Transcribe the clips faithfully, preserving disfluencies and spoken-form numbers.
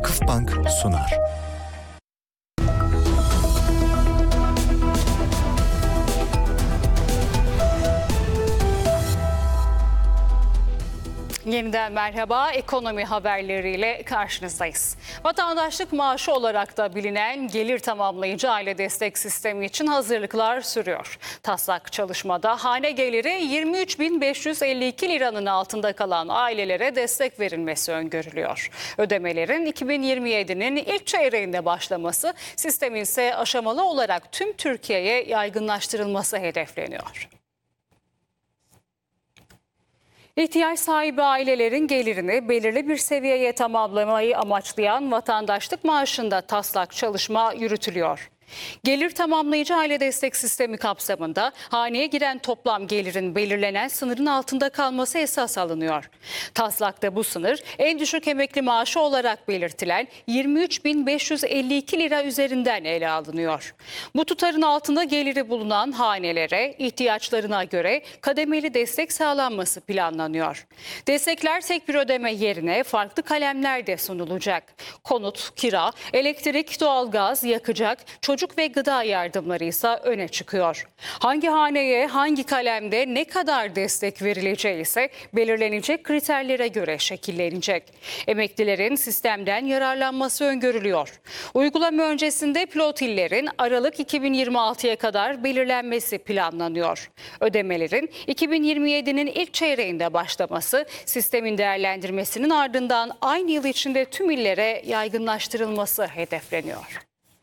Vakıfbank sunar. Yeniden merhaba, ekonomi haberleriyle karşınızdayız. Vatandaşlık maaşı olarak da bilinen gelir tamamlayıcı aile destek sistemi için hazırlıklar sürüyor. Taslak çalışmada hane geliri yirmi üç bin beş yüz elli iki liranın altında kalan ailelere destek verilmesi öngörülüyor. Ödemelerin iki bin yirmi yedi'nin ilk çeyreğinde başlaması, sistemin ise aşamalı olarak tüm Türkiye'ye yaygınlaştırılması hedefleniyor. İhtiyaç sahibi ailelerin gelirini belirli bir seviyeye tamamlamayı amaçlayan vatandaşlık maaşında taslak çalışma yürütülüyor. Gelir tamamlayıcı aile destek sistemi kapsamında haneye giren toplam gelirin belirlenen sınırın altında kalması esas alınıyor. Taslakta bu sınır en düşük emekli maaşı olarak belirtilen yirmi üç bin beş yüz elli iki lira üzerinden ele alınıyor. Bu tutarın altında geliri bulunan hanelere ihtiyaçlarına göre kademeli destek sağlanması planlanıyor. Destekler tek bir ödeme yerine farklı kalemlerde sunulacak. Konut, kira, elektrik, doğalgaz, yakacak, çocuk Çocuk ve gıda yardımları ise öne çıkıyor. Hangi haneye hangi kalemde ne kadar destek verileceği ise belirlenecek kriterlere göre şekillenecek. Emeklilerin sistemden yararlanması öngörülüyor. Uygulama öncesinde pilot illerin Aralık iki bin yirmi altı'ya kadar belirlenmesi planlanıyor. Ödemelerin iki bin yirmi yedi'nin ilk çeyreğinde başlaması, sistemin değerlendirmesinin ardından aynı yıl içinde tüm illere yaygınlaştırılması hedefleniyor.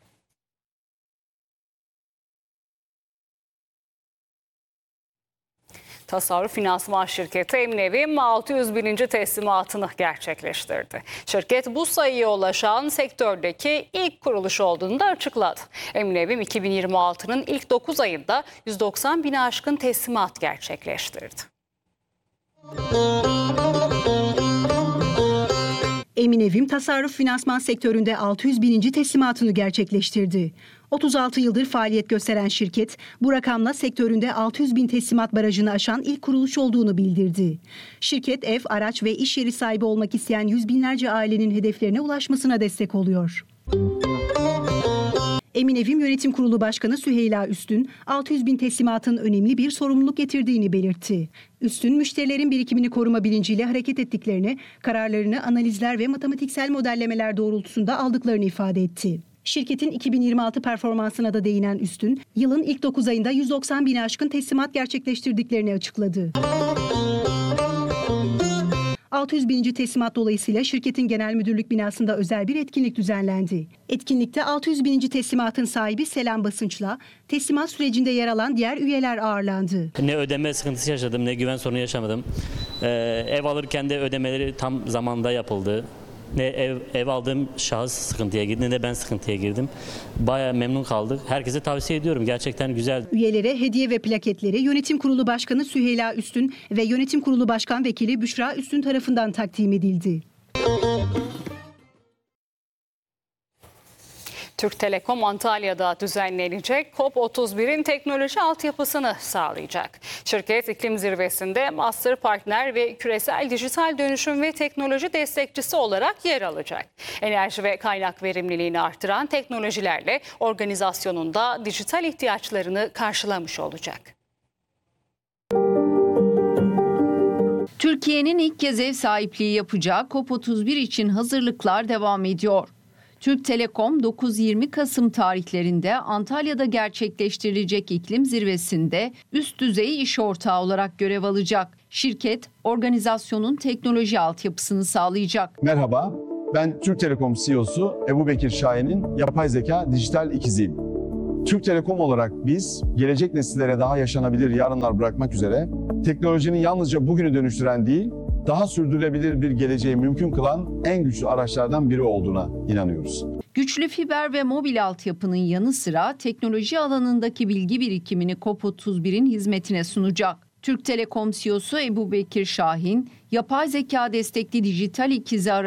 Tasarruf Finansman Şirketi Eminevim altı yüz bininci teslimatını gerçekleştirdi. Şirket bu sayıya ulaşan sektördeki ilk kuruluş olduğunu da açıkladı. Eminevim iki bin yirmi altı'nın ilk dokuz ayında yüz doksan bini aşkın teslimat gerçekleştirdi. Eminevim tasarruf finansman sektöründe altı yüz bininci teslimatını gerçekleştirdi. otuz altı yıldır faaliyet gösteren şirket bu rakamla sektöründe altı yüz bin teslimat barajını aşan ilk kuruluş olduğunu bildirdi. Şirket ev, araç ve iş yeri sahibi olmak isteyen yüz binlerce ailenin hedeflerine ulaşmasına destek oluyor. Eminevim Yönetim Kurulu Başkanı Süheyla Üstün, altı yüz bin teslimatın önemli bir sorumluluk getirdiğini belirtti. Üstün, müşterilerin birikimini koruma bilinciyle hareket ettiklerini, kararlarını analizler ve matematiksel modellemeler doğrultusunda aldıklarını ifade etti. Şirketin iki bin yirmi altı performansına da değinen Üstün, yılın ilk dokuz ayında yüz doksan bini aşkın teslimat gerçekleştirdiklerini açıkladı. altı yüz bininci teslimat dolayısıyla şirketin genel müdürlük binasında özel bir etkinlik düzenlendi. Etkinlikte altı yüz bininci teslimatın sahibi Selam Basınç'la teslimat sürecinde yer alan diğer üyeler ağırlandı. Ne ödeme sıkıntısı yaşadım, ne güven sorunu yaşamadım. Ee, ev alırken de ödemeleri tam zamanda yapıldı. Ne ev, ev aldığım şahıs sıkıntıya girdi ne de ben sıkıntıya girdim. Bayağı memnun kaldık. Herkese tavsiye ediyorum. Gerçekten güzel. Üyelere hediye ve plaketleri Yönetim Kurulu Başkanı Süheyla Üstün ve Yönetim Kurulu Başkan Vekili Büşra Üstün tarafından takdim edildi. Türk Telekom Antalya'da düzenlenecek COP otuz bir'in teknoloji altyapısını sağlayacak. Şirket iklim zirvesinde master partner ve küresel dijital dönüşüm ve teknoloji destekçisi olarak yer alacak. Enerji ve kaynak verimliliğini artıran teknolojilerle organizasyonun da dijital ihtiyaçlarını karşılamış olacak. Türkiye'nin ilk kez ev sahipliği yapacağı COP otuz bir için hazırlıklar devam ediyor. Türk Telekom dokuz yirmi Kasım tarihlerinde Antalya'da gerçekleştirilecek iklim zirvesinde üst düzey iş ortağı olarak görev alacak. Şirket, organizasyonun teknoloji altyapısını sağlayacak. Merhaba, ben Türk Telekom C E O'su Ebubekir Şahin'in yapay zeka dijital ikiziyim. Türk Telekom olarak biz, gelecek nesillere daha yaşanabilir yarınlar bırakmak üzere, teknolojinin yalnızca bugünü dönüştüren değil, daha sürdürülebilir bir geleceği mümkün kılan en güçlü araçlardan biri olduğuna inanıyoruz. Güçlü fiber ve mobil altyapının yanı sıra teknoloji alanındaki bilgi birikimini COP otuz bir'in hizmetine sunacak. Türk Telekom C E O'su Ebubekir Şahin, yapay zeka destekli dijital ikizi